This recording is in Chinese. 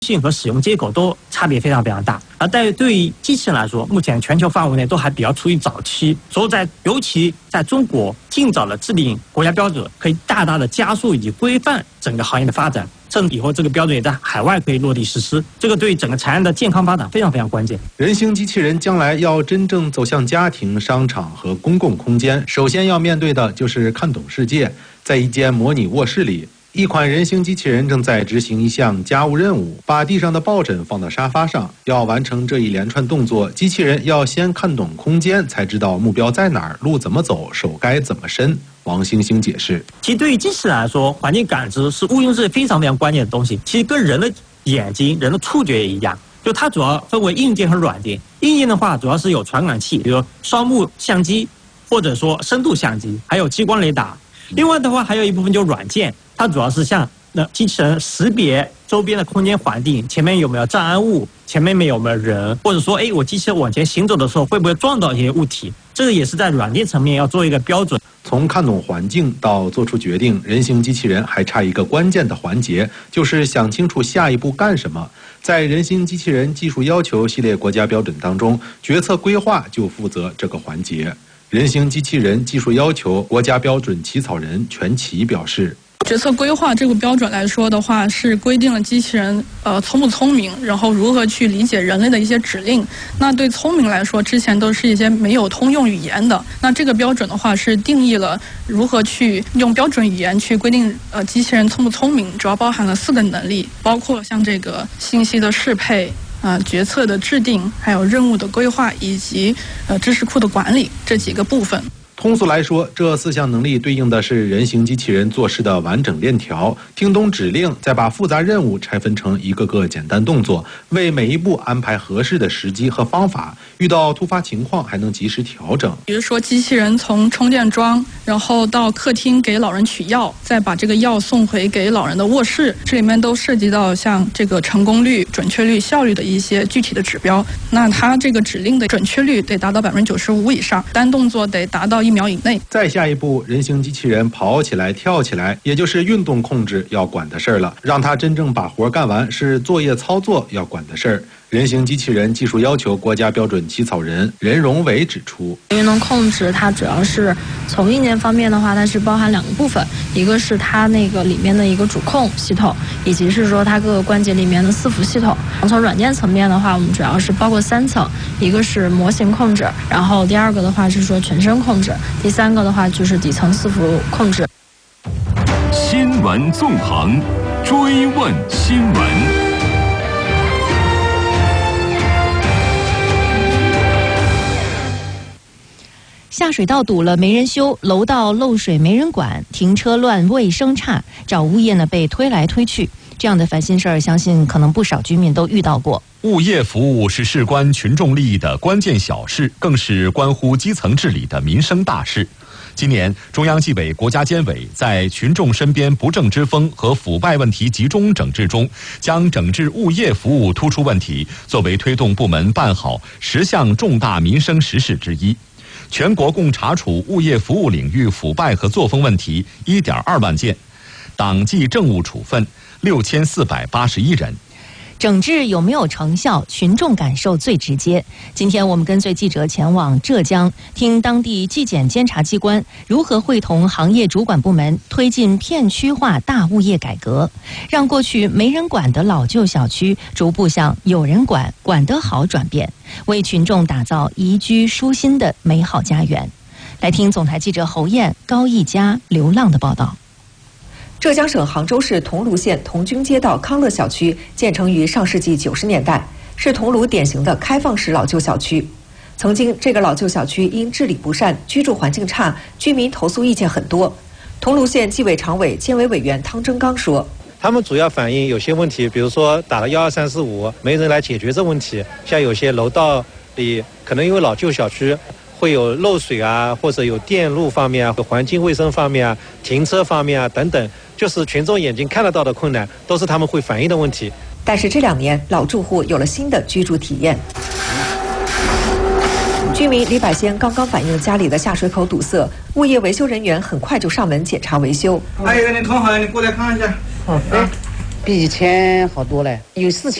性和使用接口都差别非常非常大。而对于机器人来说，目前全球范围内都还比较处于早期，所以尤其在中国尽早的制定国家标准，可以大大的加速以及规范整个行业的发展。甚至以后这个标准也在海外可以落地实施，这个对于整个产业的健康发展非常非常关键。 人形机器人将来要真正走向家庭、商场和公共空间，首先要面对的就是看懂世界。在一间模拟卧室里，一款人形机器人正在执行一项家务任务，把地上的抱枕放到沙发上。要完成这一连串动作，机器人要先看懂空间，才知道目标在哪儿，路怎么走，手该怎么伸。王星星解释， 其实对于机器人来说，环境感知是毋庸置疑非常非常关键的东西。其实跟人的眼睛、人的触觉也一样，就它主要分为硬件和软件。硬件的话，主要是有传感器，比如双目相机，或者说深度相机，还有激光雷达。另外的话，还有一部分就是软件，它主要是像机器人识别周边的空间环境，前面有没有障碍物，前面有没有人，或者说，我机器人往前行走的时候会不会撞到一些物体，这个也是在软件层面要做一个标准。 从看懂环境到做出决定，人形机器人还差一个关键的环节，就是想清楚下一步干什么。在人形机器人技术要求系列国家标准当中，决策规划就负责这个环节。人形机器人技术要求国家标准起草人全奇表示， 决策规划这个标准来说的话，是规定了机器人聪不聪明，然后如何去理解人类的一些指令。那对聪明来说，之前都是一些没有通用语言的。那这个标准的话，是定义了如何去用标准语言去规定机器人聪不聪明，主要包含了4个能力，包括像这个信息的适配。决策的制定，还有任务的规划，以及知识库的管理这几个部分。 通俗来说，这4项能力对应的是人形机器人做事的完整链条，听懂指令，再把复杂任务拆分成一个个简单动作，为每一步安排合适的时机和方法，遇到突发情况还能及时调整。 比如说，机器人从充电桩，然后到客厅给老人取药，再把这个药送回给老人的卧室，这里面都涉及到像这个成功率、准确率、效率的一些具体的指标。那它这个指令的准确率得达到95%以上，单动作得达到1秒以内。 再下一步，人形机器人跑起来、跳起来，也就是运动控制要管的事儿了。让它真正把活干完，是作业操作要管的事儿。人形机器人技术要求国家标准起草人任荣伟指出， 运动控制它主要是从硬件方面的话，它是包含2个部分，一个是它那个里面的一个主控系统，以及是说它各个关节里面的伺服系统。从软件层面的话，我们主要是包括3层，一个是模型控制，然后第2个的话是说全身控制，第3个的话就是底层伺服控制。 新闻纵横，追问新闻。 下水道堵了没人修，楼道漏水没人管，停车乱卫生差，找物业呢被推来推去，这样的烦心事儿，相信可能不少居民都遇到过。 物业服务是事关群众利益的关键小事，更是关乎基层治理的民生大事。今年，中央纪委国家监委在群众身边不正之风和腐败问题集中整治中，将整治物业服务突出问题作为推动部门办好10项重大民生实事之一。全国共查处物业服务领域腐败和作风问题1.2万件，党纪政务处分6481人。 整治有没有成效，群众感受最直接。今天我们跟随记者前往浙江，听当地纪检监察机关如何会同行业主管部门推进片区化大物业改革，让过去没人管的老旧小区逐步向有人管、管得好转变，为群众打造宜居舒心的美好家园。来听总台记者侯燕、高一佳、刘浪的报道。 浙江省杭州市桐庐县桐军街道康乐小区建成于上世纪90年代，是桐庐典型的开放式老旧小区。曾经，这个老旧小区因治理不善、居住环境差，居民投诉意见很多。桐庐县纪委常委、监委委员汤征刚说：“ 他们主要反映有些问题，比如说打了12345，没人来解决这问题。像有些楼道里可能因为老旧小区会有漏水啊，或者有电路方面啊、环境卫生方面啊、停车方面啊等等，就是群众眼睛看得到的困难，都是他们会反映的问题。 但是这2年，老住户有了新的居住体验。居民李百仙刚刚反映家里的下水口堵塞，物业维修人员很快就上门检查维修。 还有一个你通好了，你过来看一下。 比以前好多了，有事情。